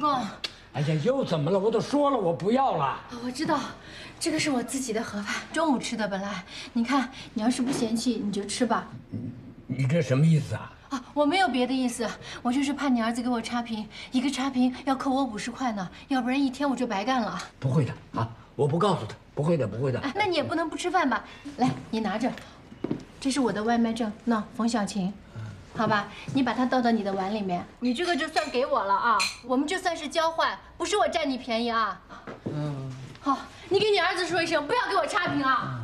公。 哎呀，又怎么了？我都说了我不要了。 我知道，这个是我自己的盒饭，中午吃的。本来你看，你要是不嫌弃，你就吃吧。 你这什么意思啊？ 啊，我没有别的意思，我就是怕你儿子给我差评，一个差评要扣我50块呢，要不然一天我就白干了。 不会的啊，我不告诉他，不会的，不会的。 哎，那你也不能不吃饭吧？来，你拿着，这是我的外卖证，喏，冯小琴。好吧，你把它倒到你的碗里面，你这个就算给我了啊，我们就算是交换，不是我占你便宜啊。好，你给你儿子说一声，不要给我差评啊。